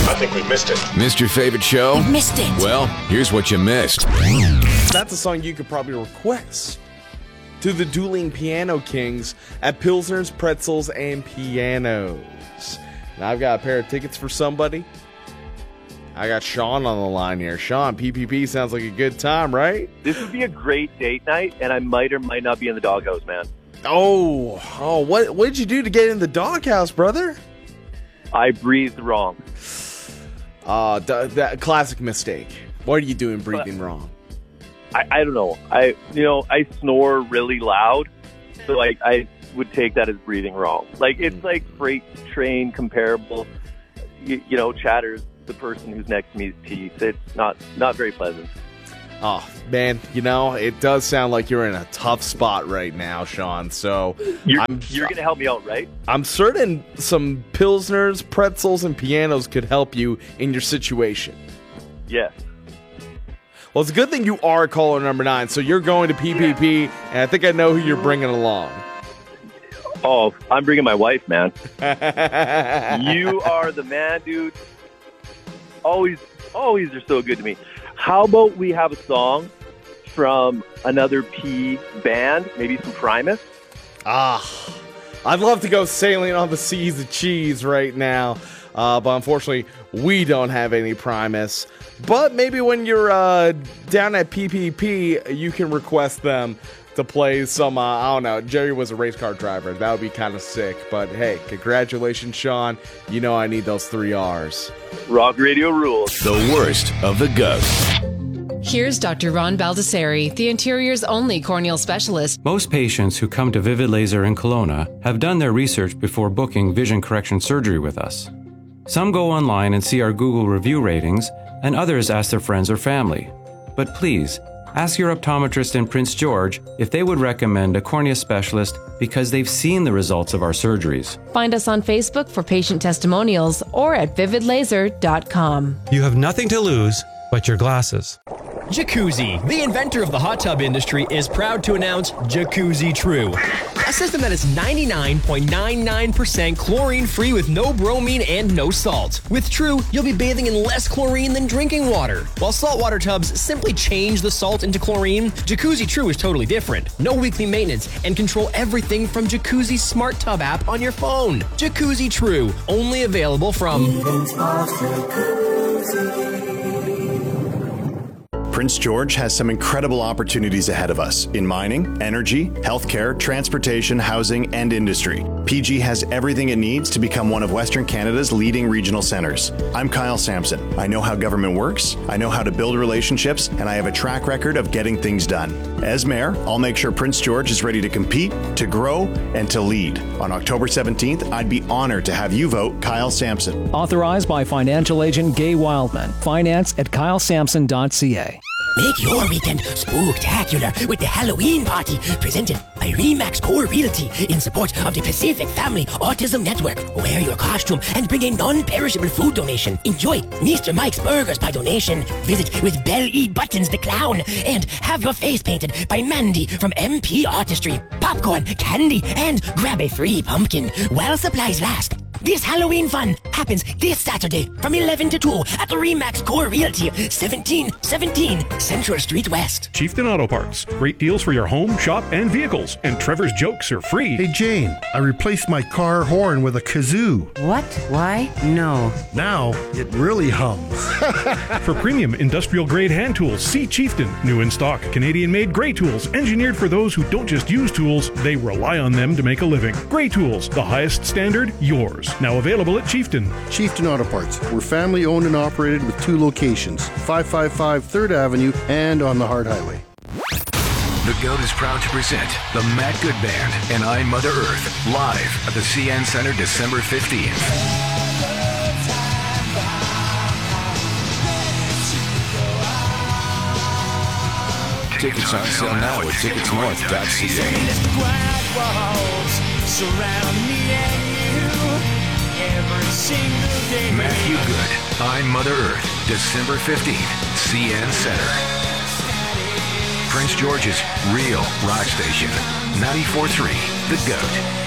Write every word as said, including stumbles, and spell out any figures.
I think we missed it. Missed your favorite show? You missed it. Well, here's what you missed. That's a song you could probably request to the Dueling Piano Kings at Pilsner's, Pretzels, and Pianos. Now I've got a pair of tickets for somebody. I got Sean on the line here. Sean, P P P sounds like a good time, right? This would be a great date night, and I might or might not be in the doghouse, man. Oh, oh, what what did you do to get in the doghouse, brother? I breathed wrong. Uh, th- that classic mistake. What are you doing breathing but, wrong? I, I don't know. I you know I snore really loud, so like I would take that as breathing wrong. Like it's like freight train comparable. You, you know, chatters the person who's next to me's teeth. It's not not very pleasant. Oh, man, you know, it does sound like you're in a tough spot right now, Sean. So you're, I'm, you're going to help me out, right? I'm certain some Pilsners, Pretzels, and Pianos could help you in your situation. Yes. Well, it's a good thing you are caller number nine, so you're going to P P P, and I think I know who you're bringing along. Oh, I'm bringing my wife, man. You are the man, dude. Always, always are so good to me. How about we have a song from another P band, maybe some Primus? Ah, I'd love to go sailing on the seas of cheese right now, uh, but unfortunately, we don't have any Primus. But maybe when you're uh, down at P P P, you can request them to play some, uh, I don't know, Jerry was a race car driver. That would be kind of sick. But hey, congratulations, Sean. You know I need those three R's. Rock radio rules. The worst of the goat. Here's Doctor Ron Baldessari, the Interior's only corneal specialist. Most patients who come to Vivid Laser in Kelowna have done their research before booking vision correction surgery with us. Some go online and see our Google review ratings, and others ask their friends or family. But please, ask your optometrist in Prince George if they would recommend a cornea specialist because they've seen the results of our surgeries. Find us on Facebook for patient testimonials or at vivid laser dot com. You have nothing to lose but your glasses. Jacuzzi, the inventor of the hot tub industry, is proud to announce Jacuzzi True, a system that is ninety-nine point nine nine percent chlorine-free with no bromine and no salt. With True, you'll be bathing in less chlorine than drinking water. While saltwater tubs simply change the salt into chlorine, Jacuzzi True is totally different. No weekly maintenance and control everything from Jacuzzi's smart tub app on your phone. Jacuzzi True, only available from Prince George has some incredible opportunities ahead of us in mining, energy, healthcare, transportation, housing, and industry. P G has everything it needs to become one of Western Canada's leading regional centers. I'm Kyle Sampson. I know how government works, I know how to build relationships, and I have a track record of getting things done. As mayor, I'll make sure Prince George is ready to compete, to grow, and to lead. On October seventeenth, I'd be honored to have you vote Kyle Sampson. Authorized by financial agent Gay Wildman. Finance at kyle sampson dot c a. Make your weekend spooktacular with the Halloween party presented by Remax Core Realty in support of the Pacific Family Autism Network. Wear your costume and bring a non-perishable food donation. Enjoy Mister Mike's Burgers by donation. Visit with Belly Buttons the Clown and have your face painted by Mandy from M P Artistry. Popcorn, candy, and grab a free pumpkin while supplies last. This Halloween fun happens this Saturday from eleven to two at the Remax Core Realty, seventeen seventeen Central Street West. Chieftain Auto Parts. Great deals for your home, shop, and vehicles. And Trevor's jokes are free. Hey, Jane, I replaced my car horn with a kazoo. What? Why? No. Now it really hums. For premium industrial-grade hand tools, see Chieftain. New in stock, Canadian-made Grey Tools, engineered for those who don't just use tools, they rely on them to make a living. Grey Tools, the highest standard, yours. Now available at Chieftain. Chieftain Auto Parts. We're family owned and operated with two locations, five five five third Avenue and on the Hard Highway. The GOAT is proud to present the Matt Good Band and I, Mother Earth, live at the C N Center December fifteenth. Tickets on sale now at tickets north dot c a. Matthew Good, I'm Mother Earth, December fifteenth, C N Center. Prince George's real rock station, ninety-four point three, The GOAT.